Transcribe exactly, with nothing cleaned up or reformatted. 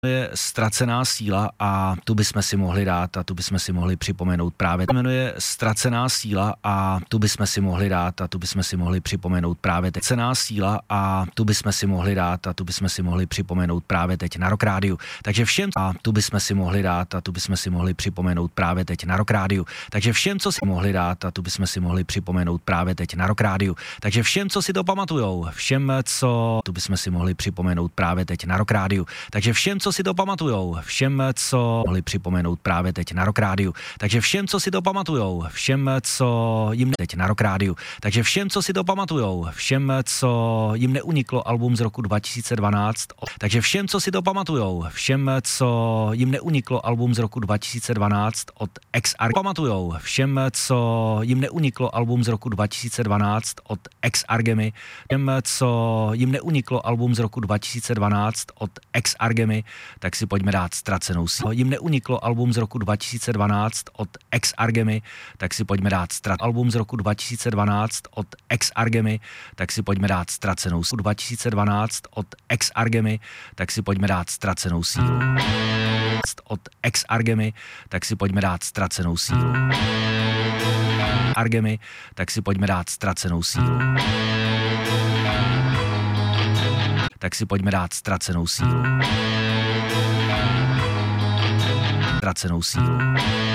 Je ztracená síla a tu bychom si mohli dát a tu bychom si mohli připomenout právě. Jmenuje ztracená síla a tu bychom si mohli dát a tu bychom si mohli připomenout právě teď. Ztracená síla a tu bychom si mohli dát a tu bychom si mohli připomenout právě teď na Rock Rádiu. Takže všem a tu bychom si mohli dát a tu bychom si mohli připomenout právě teď na Rock Rádiu. Takže všem, co si mohli dát a tu bychom si mohli připomenout právě teď na Rock Rádiu. Takže všem, co si to pamatujou, všem, co tu bychom si mohli připomenout právě teď na Rock Rádiu. Takže všem, co si to pamatujou, všem, co mohli připomenout právě teď na Rock Rádiu. Takže všem, co si to pamatujou, všem, co jim teď na Rock Rádiu. Takže všem, co si to pamatujou, všem, co jim neuniklo album z roku dva tisíce dvanáct. Takže všem, co si to pamatujou, všem, co jim neuniklo album z roku dva tisíce dvanáct od X R. Pamatujou všem, co jim neuniklo album z roku dva tisíce dvanáct od X Argemy. Všem, co jim neuniklo album z roku dva tisíce dvanáct od X Argemy, tak si pojďme dát ztracenou sílu. Jim neuniklo album z roku dva tisíce dvanáct od X Argemy, tak si pojďme dát strat album z roku dva tisíce dvanáct od X Argemy, tak si pojďme dát ztracenou sílu. dva tisíce dvanáct od X Argemy, tak si pojďme dát ztracenou sílu. Od X Argemy, tak si pojďme dát ztracenou sílu. Argemy, tak si pojďme dát ztracenou sílu. Tak si pojďme dát ztracenou sílu. Ztracenou sílu.